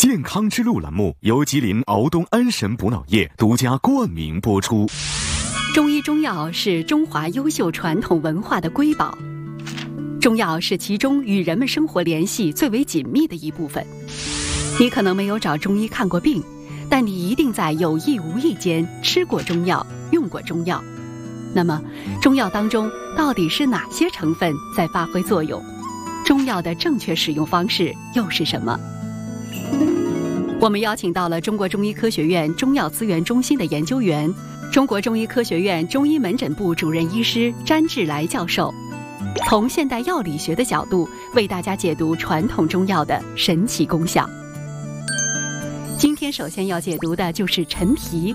健康之路栏目由吉林敖东安神补脑液独家冠名播出。 中医中药是中华优秀传统文化的瑰宝，中药是其中与人们生活联系最为紧密的一部分。你可能没有找中医看过病，但你一定在有意无意间吃过中药，用过中药。那么，中药当中到底是哪些成分在发挥作用？中药的正确使用方式又是什么？我们邀请到了中国中医科学院中药资源中心的研究员、中国中医科学院中医门诊部主任医师詹志来教授，从现代药理学的角度为大家解读传统中药的神奇功效。今天首先要解读的就是陈皮。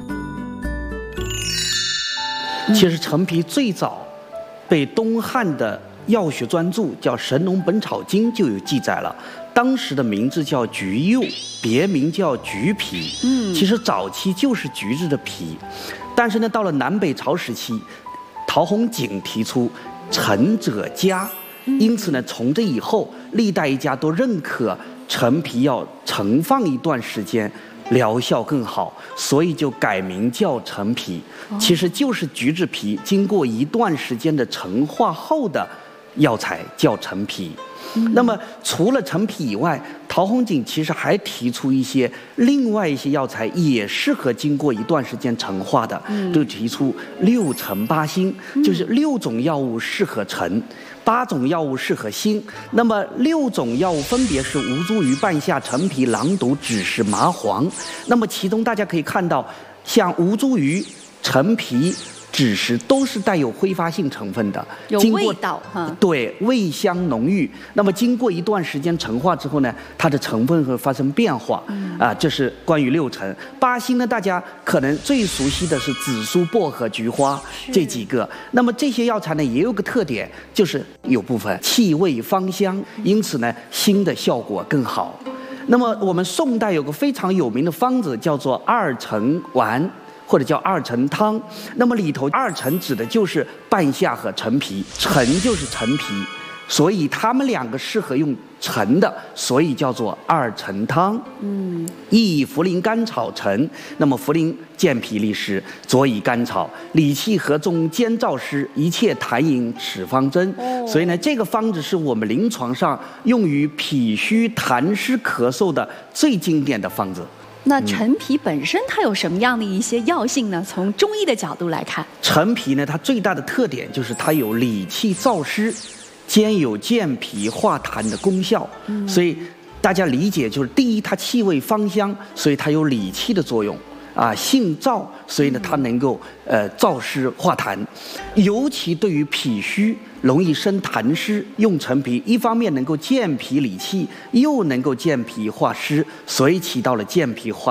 其实陈皮最早被东汉的药学专著叫《神农本草经》就有记载了，当时的名字叫橘柚，别名叫橘皮。其实早期就是橘子的皮，但是呢，到了南北朝时期，陶弘景提出陈者佳，因此呢，从这以后，历代医家都认可陈皮要盛放一段时间，疗效更好，所以就改名叫陈皮。其实就是橘子皮经过一段时间的陈化后的药材叫陈皮。那么除了陈皮以外，陶弘景其实还提出另外一些药材也适合经过一段时间陈化的，就提出6陈8辛，就是6种药物适合陈，8种药物适合辛。那么6种药物分别是吴茱萸、半夏、陈皮、狼毒、枳实、麻黄。那么其中大家可以看到，像吴茱萸、陈皮、枳实都是带有挥发性成分的， 有味道哈。对， 味香浓郁。那么经过一段时间陈化之后呢，它的成分会发生变化。这是关于6陈。8辛呢，大家可能最熟悉的是紫苏、薄荷、菊花这几个。那么这些药材呢，也有个特点，就是有部分气味芳香，因此呢，辛的效果更好。那么我们宋代有个非常有名的方子，叫做2陈丸，或者叫2陈汤。那么里头2陈指的就是半夏和陈皮，陈就是陈皮，所以它们2个适合用陈的，所以叫做2陈汤。以茯苓、甘草陈。那么茯苓健脾利湿，佐以甘草，理气和中，兼燥湿，一切痰饮，此方针。所以呢，这个方子是我们临床上用于脾虚、痰湿、咳嗽的最经典的方子。 那陈皮本身它有什么样的一些药性呢？从中医的角度来看， 陈皮呢，它最大的特点就是它有理气燥湿，兼有健脾化痰的功效。所以大家理解就是，第一，它气味芳香，所以它有理气的作用。性燥，所以呢，它能够燥湿化痰，尤其对于脾虚容易生痰湿，用陈皮一方面能够健脾理气，又能够健脾化湿，所以起到了健脾化